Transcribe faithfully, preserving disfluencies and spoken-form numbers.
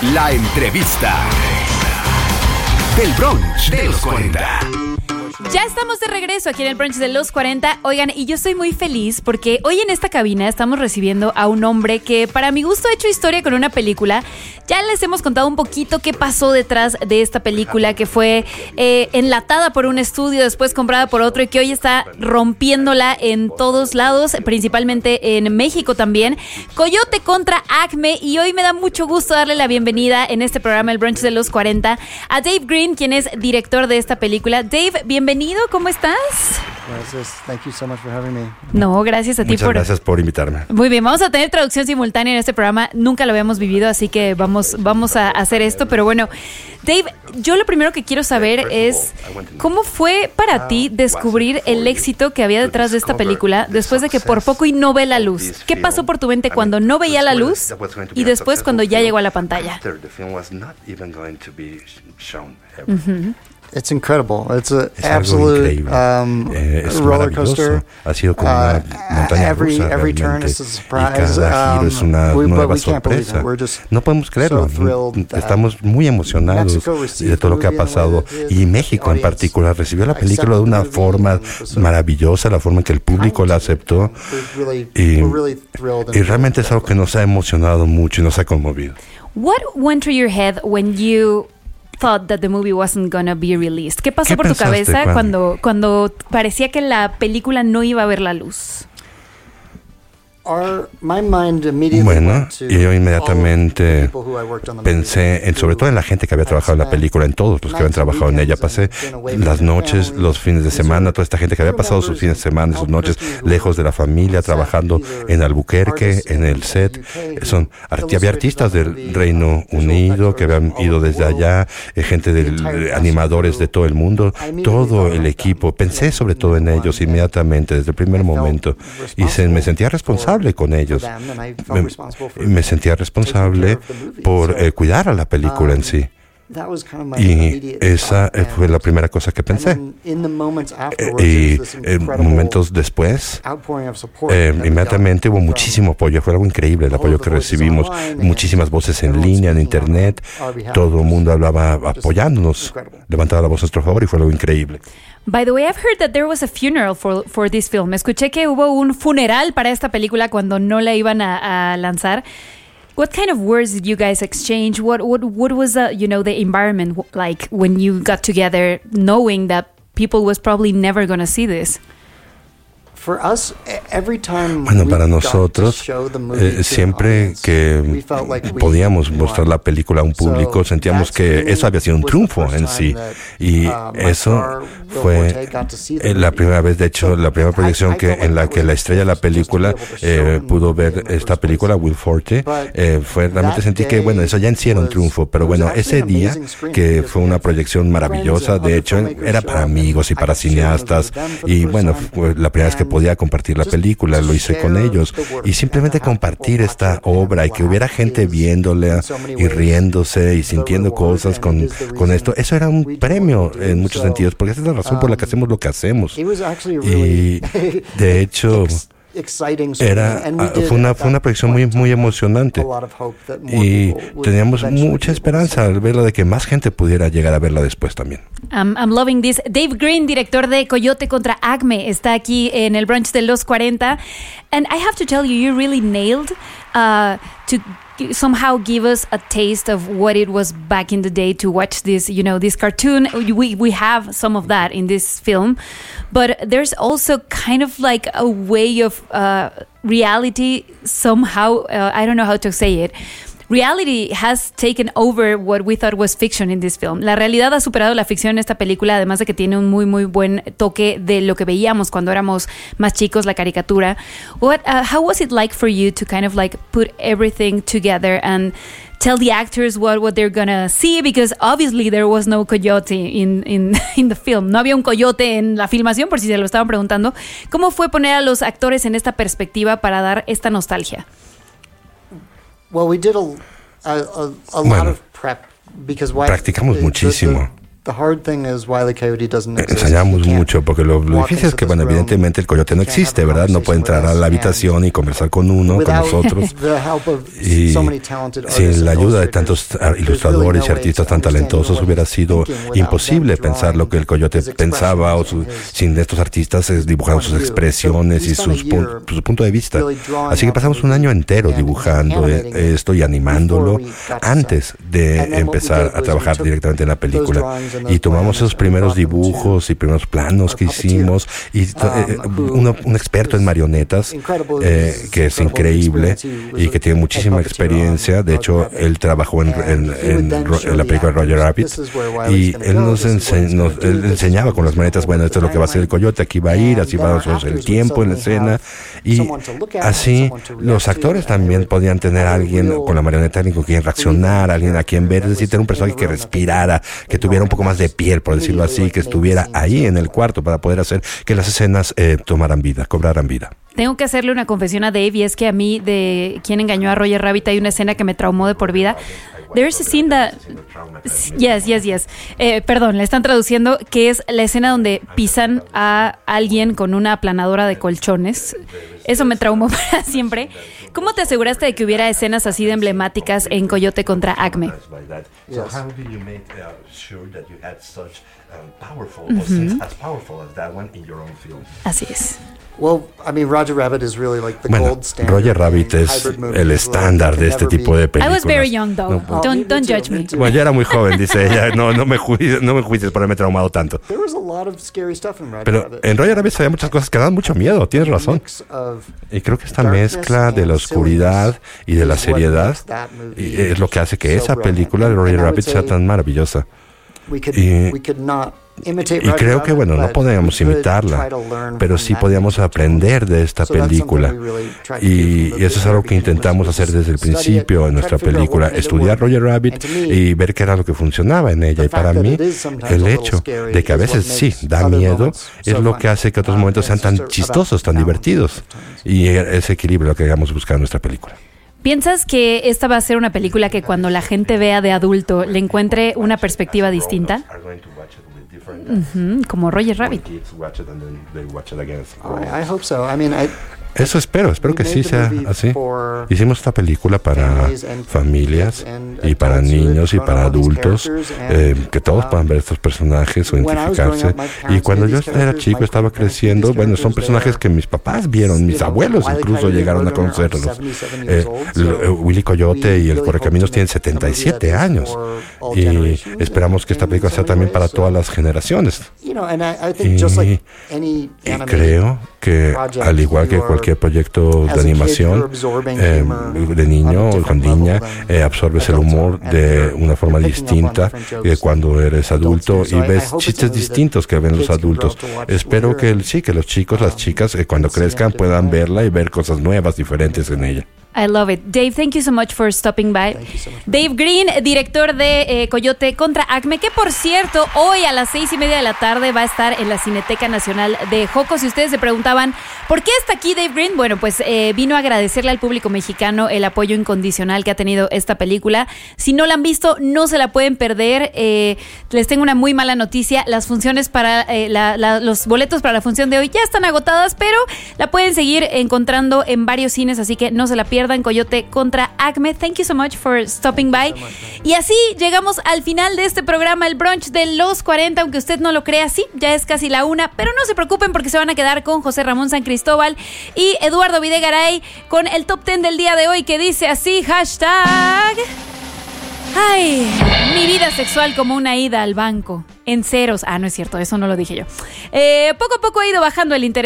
La entrevista del brunch de los cuarenta. Ya estamos de regreso aquí en el brunch de los cuarenta. Oigan, y yo estoy muy feliz porque hoy en esta cabina estamos recibiendo a un hombre que para mi gusto ha hecho historia con una película. Ya les hemos contado un poquito qué pasó detrás de esta película, que fue eh, enlatada por un estudio, después comprada por otro y que hoy está rompiéndola en todos lados, principalmente en México también. Coyote contra Acme, y hoy me da mucho gusto darle la bienvenida en este programa, el brunch de los cuarenta, a Dave Green, quien es director de esta película. Dave, bienvenido, ¿cómo estás? Gracias, thank you so much for having me. No, gracias a ti. Muchas por... gracias por invitarme. Muy bien, vamos a tener traducción simultánea en este programa. Nunca lo habíamos vivido, así que vamos, vamos a hacer esto. Pero bueno, Dave, yo lo primero que quiero saber es ¿cómo fue para ti descubrir el éxito que había detrás de esta película después de que por poco y no ve la luz? ¿Qué pasó por tu mente cuando no veía la luz y después cuando ya llegó a la pantalla? Uh-huh. It's incredible. It's a es algo absolute increíble. Um, eh, es roller coaster. Ha sido como una uh, montaña every, rusa every realmente. turn is a surprise. Y cada giro es una um, we, nueva we sorpresa. No podemos creerlo. So Estamos muy emocionados de todo lo que ha pasado. Y México en particular recibió la película de una forma maravillosa, la forma en que el público la aceptó. Y, y realmente es algo que nos ha emocionado mucho y nos ha conmovido. What went through your head when you thought that the movie wasn't gonna be released? ¿Qué pasó ¿Qué por tu cabeza cuando? cuando cuando parecía que la película no iba a ver la luz? Our, my mind immediately bueno, went to y yo inmediatamente pensé en, sobre todo en la gente que había trabajado en la película, en todos los que habían trabajado en ella. Pasé las noches, los fines de semana, toda esta gente que había pasado sus fines de semana, sus noches lejos de la familia, trabajando en Albuquerque, en el set. Son, había artistas del Reino Unido que habían ido desde allá, eh, gente de animadores de todo el mundo, todo el equipo. Pensé sobre todo en ellos inmediatamente, desde el primer momento, y se, me sentía responsable con ellos. Me, me sentía responsable por eh, cuidar a la película en sí. Y esa fue la primera cosa que pensé. Eh, y eh, momentos después, eh, inmediatamente hubo muchísimo apoyo. Fue algo increíble el apoyo que recibimos. Muchísimas voces en línea, en internet. Todo el mundo hablaba apoyándonos, levantaba la voz a nuestro favor, y fue algo increíble. By the way, I've heard that there was a funeral for, for this film. Escuché que hubo un funeral para esta película cuando no la iban a, a lanzar. What kind of words did you guys exchange? What what what was the, you know, the environment like when you got together, knowing that people was probably never going to see this? Bueno, para nosotros, eh, siempre que podíamos mostrar la película a un público, sentíamos que eso había sido un triunfo en sí. Y eso fue eh, la primera vez, de hecho, la primera proyección que en la que la estrella de la película eh, pudo ver esta película, Will Forte. Eh, fue, realmente sentí que, bueno, eso ya en sí era un triunfo. Pero bueno, ese día, que fue una proyección maravillosa, de hecho, era para amigos y para cineastas. Y bueno, fue la primera vez que podía compartir la película, lo hice con ellos, y simplemente compartir esta obra y que hubiera gente viéndola y riéndose y sintiendo cosas con, con esto, eso era un premio en muchos sentidos, porque esa es la razón por la que hacemos lo que hacemos. Y de hecho Era, fue una, fue una proyección muy, muy emocionante, y teníamos mucha esperanza al verla de que más gente pudiera llegar a verla después también. Um, I'm loving this. Dave Green, director de Coyote contra Acme, está aquí en el brunch de los cuarenta, and I have to tell you, you really nailed uh, to somehow give us a taste of what it was back in the day to watch this, you know, this cartoon. We we have some of that in this film, but there's also kind of like a way of uh, reality somehow. Uh, I don't know how to say it. Reality has taken over what we thought was fiction in this film. La realidad ha superado la ficción en esta película, además de que tiene un muy, muy buen toque de lo que veíamos cuando éramos más chicos, la caricatura. What, uh, how was it like for you to kind of like put everything together and tell the actors what, what they're gonna see? Because obviously there was no coyote in, in, in the film. No había un coyote en la filmación, por si se lo estaban preguntando. ¿Cómo fue poner a los actores en esta perspectiva para dar esta nostalgia? Well, we did a, a, a, a bueno, lot of prep because why, practicamos the, muchísimo. Ensayamos mucho porque lo, lo difícil es que, bueno, evidentemente el coyote no existe, ¿verdad? No puede entrar a la habitación y conversar con uno, con nosotros. Y sin la ayuda de tantos ilustradores y artistas tan talentosos hubiera sido imposible pensar lo que el coyote pensaba, o su, sin estos artistas dibujando sus expresiones y sus pun- su punto de vista. Así que pasamos un año entero dibujando esto y animándolo antes de empezar a trabajar directamente en la película. Y tomamos esos primeros dibujos y primeros planos que hicimos, y eh, uno, un experto en marionetas eh, que es increíble y que tiene muchísima experiencia. De hecho, él trabajó en, en, en, en la película de Roger Rabbit, y él nos, ense- nos él enseñaba con las marionetas, bueno, esto es lo que va a hacer el coyote, aquí va a ir, así va a ser el tiempo en la escena, y así los actores también podían tener a alguien con la marioneta con quien reaccionar, alguien a quien ver, es decir, tener un personaje que respirara, que tuviera un poco más de piel, por decirlo así, que estuviera ahí en el cuarto para poder hacer que las escenas eh, tomaran vida, cobraran vida. Tengo que hacerle una confesión a Dave, y es que a mí, de Quién engañó a Roger Rabbit, hay una escena que me traumó de por vida. There's a scene that... Yes, yes, yes. Eh, perdón, la están traduciendo, que es la escena donde pisan a alguien con una aplanadora de colchones. Eso me traumó para siempre. ¿Cómo te aseguraste de que hubiera escenas así de emblemáticas en Coyote contra Acme? Así es. Well, I mean, Roger Rabbit is really like the Bueno, gold standard. Roger Rabbit es el estándar de este tipo de I películas. was very young, though. No, Don't, don't judge me. Bueno, yo era muy joven, dice ella. No, no me juicies, no me juicies por haberme traumado tanto. There was a lot of scary stuff in Roger Pero Rabbit. en Roger Rabbit había muchas cosas que dan mucho miedo, tienes razón. Y creo que esta mezcla de la oscuridad y de la seriedad y es lo que hace que esa película de Roger Rabbit sea tan maravillosa. Y, y creo que, bueno, no podíamos imitarla, pero sí podíamos aprender de esta película. Y, y eso es algo que intentamos hacer desde el principio en nuestra película, estudiar Roger Rabbit y ver qué era lo que funcionaba en ella. Y para mí, el hecho de que a veces sí da miedo es lo que hace que otros momentos sean tan chistosos, tan divertidos. Y ese equilibrio es lo que vamos buscar en nuestra película. ¿Piensas que esta va a ser una película que cuando la gente vea de adulto le encuentre una perspectiva distinta? Uh-huh, como Roger Rabbit. I, I hope so. I mean, I, Eso espero, espero que sí sea así. Hicimos esta película para familias y para niños y para adultos, eh, que todos puedan ver estos personajes o identificarse. Y cuando yo era chico, estaba creciendo, bueno, son personajes que mis papás vieron, mis abuelos incluso llegaron a conocerlos. Eh, Willy Coyote y el Correcaminos tienen setenta y siete años, y esperamos que esta película sea también para todas las generaciones. Y, y creo que, al igual que cualquier proyecto de animación, eh, de niño o con niña, eh, absorbes el humor de una forma distinta que cuando eres adulto y ves chistes distintos que ven los adultos. Espero que sí, que los chicos, las chicas, eh, cuando crezcan puedan verla y ver cosas nuevas, diferentes en ella. I love it. Dave, thank you so much for stopping by. So Dave Green, director de eh, Coyote contra Acme, que por cierto, hoy a las seis y media de la tarde va a estar en la Cineteca Nacional de Joco. Si ustedes se preguntaban, ¿por qué está aquí Dave Green? Bueno, pues eh, vino a agradecerle al público mexicano el apoyo incondicional que ha tenido esta película. Si no la han visto, no se la pueden perder. Eh, les tengo una muy mala noticia. Las funciones para, eh, la, la, los boletos para la función de hoy ya están agotadas, pero la pueden seguir encontrando en varios cines, así que no se la pierdan. Coyote contra Acme. Thank you so much for stopping by. Y así llegamos al final de este programa, el brunch de los cuarenta, aunque usted no lo crea, sí, ya es casi la una, pero no se preocupen porque se van a quedar con José Ramón San Cristóbal y Eduardo Videgaray con el top ten del día de hoy, que dice así, hashtag... Ay, mi vida sexual como una ida al banco, en ceros. Ah, no es cierto, eso no lo dije yo. Eh, poco a poco ha ido bajando el interés